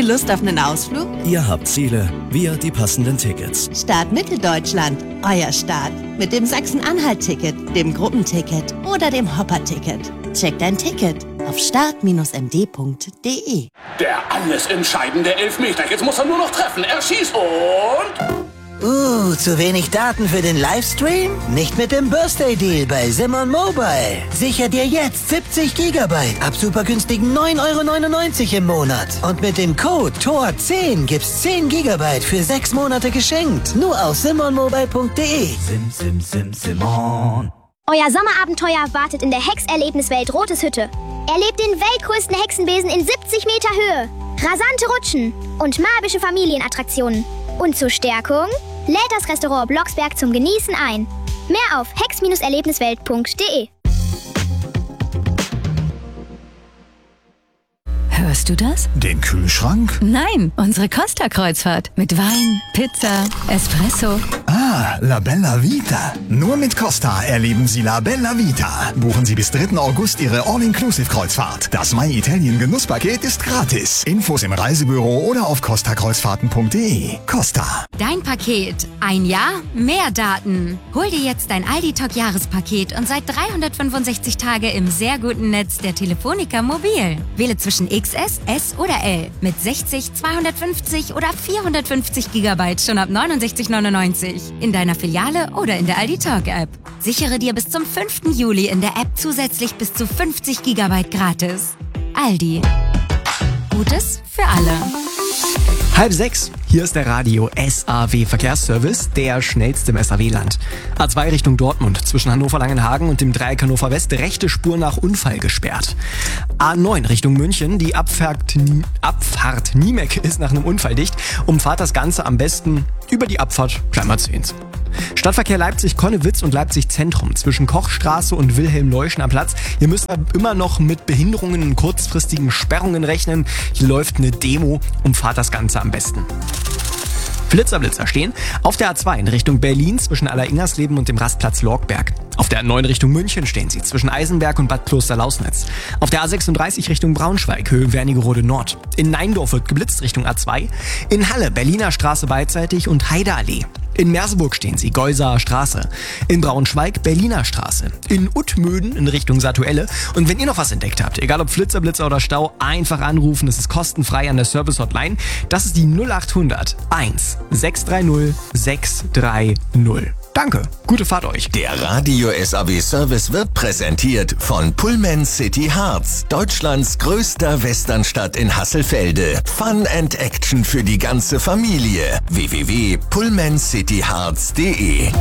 ihr Lust auf einen Ausflug? Ihr habt Ziele, wir die passenden Tickets. Start Mitteldeutschland, euer Start. Mit dem Sachsen-Anhalt-Ticket, dem Gruppenticket oder dem Hopper-Ticket. Checkt ein Ticket auf start-md.de. Der alles entscheidende Elfmeter. Jetzt muss er nur noch treffen. Er schießt und... Zu wenig Daten für den Livestream? Nicht mit dem Birthday Deal bei Simon Mobile. Sicher dir jetzt 70 GB ab super günstigen 9,99 € im Monat. Und mit dem Code TOR10 gibt's 10 GB für 6 Monate geschenkt. Nur auf simonmobile.de. Simon. Euer Sommerabenteuer wartet in der Hexerlebniswelt Rotes Hütte. Erlebt den weltgrößten Hexenbesen in 70 Meter Höhe, rasante Rutschen und magische Familienattraktionen. Und zur Stärkung lädt das Restaurant Blocksberg zum Genießen ein. Mehr auf hex-erlebniswelt.de. Hörst du das? Den Kühlschrank? Nein, unsere Costa-Kreuzfahrt. Mit Wein, Pizza, Espresso. Ah, La Bella Vita. Nur mit Costa erleben Sie La Bella Vita. Buchen Sie bis 3. August Ihre All-Inclusive-Kreuzfahrt. Das My Italien Genusspaket ist gratis. Infos im Reisebüro oder auf costakreuzfahrten.de. Costa. Dein Paket. Ein Jahr, mehr Daten. Hol dir jetzt dein Aldi-Talk-Jahrespaket und seit 365 Tage im sehr guten Netz der Telefonica Mobil. Wähle zwischen XS, S oder L mit 60, 250 oder 450 GB schon ab 69,99 in deiner Filiale oder in der Aldi Talk App. Sichere dir bis zum 5. Juli in der App zusätzlich bis zu 50 GB gratis. Aldi. Gutes für alle. 5:30, hier ist der Radio SAW Verkehrsservice, der schnellste im SAW-Land. A2 Richtung Dortmund, zwischen Hannover-Langenhagen und dem Dreieck Hannover West, rechte Spur nach Unfall gesperrt. A9 Richtung München, die Abfahrt Niemek ist nach einem Unfall dicht. Umfahrt das Ganze am besten über die Abfahrt Klammer 10. Stadtverkehr Leipzig-Konnewitz und Leipzig-Zentrum zwischen Kochstraße und Wilhelm-Leuschner Platz. Ihr müsst immer noch mit Behinderungen und kurzfristigen Sperrungen rechnen. Hier läuft eine Demo, umfahrt das Ganze am besten. Blitzer stehen auf der A2 in Richtung Berlin zwischen Alleringersleben und dem Rastplatz Lorgberg. Auf der A9 Richtung München stehen sie zwischen Eisenberg und Bad Kloster-Lausnitz. Auf der A36 Richtung Braunschweig, Höhe Wernigerode Nord. In Neindorf wird geblitzt Richtung A2. In Halle, Berliner Straße beidseitig und Heideallee. In Merseburg stehen sie, Geusaer Straße. In Braunschweig, Berliner Straße. In Uttmöden in Richtung Satuelle. Und wenn ihr noch was entdeckt habt, egal ob Flitzer, Blitzer oder Stau, einfach anrufen. Das ist kostenfrei an der Service-Hotline. Das ist die 0800 1 630 630. Danke, gute Fahrt euch. Der Radio SAW Service wird präsentiert von Pullman City Hearts, Deutschlands größter Westernstadt in Hasselfelde. Fun and Action für die ganze Familie. www.pullmancityhearts.de.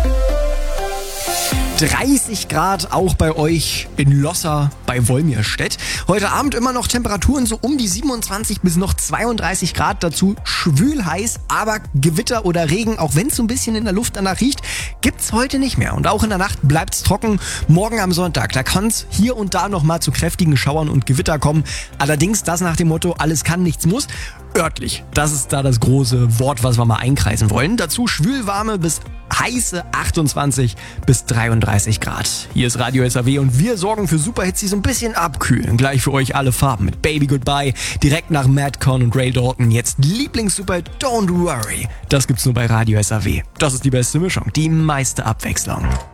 30 Grad auch bei euch in Losser bei Wolmirstedt. Heute Abend immer noch Temperaturen so um die 27 bis noch 32 Grad. Dazu schwül heiß, aber Gewitter oder Regen, auch wenn es so ein bisschen in der Luft danach riecht, gibt's heute nicht mehr. Und auch in der Nacht bleibt's trocken. Morgen am Sonntag, da kann's hier und da noch mal zu kräftigen Schauern und Gewitter kommen. Allerdings das nach dem Motto, alles kann, nichts muss. Örtlich, das ist da das große Wort, was wir mal einkreisen wollen. Dazu schwülwarme bis heiße 28 bis 33 Grad. Hier ist Radio SAW und wir sorgen für Superhits, die so ein bisschen abkühlen. Gleich für euch alle Farben mit Baby Goodbye, direkt nach Madcon und Ray Dalton. Jetzt Lieblingssuper Don't Worry. Das gibt's nur bei Radio SAW. Das ist die beste Mischung, die meiste Abwechslung.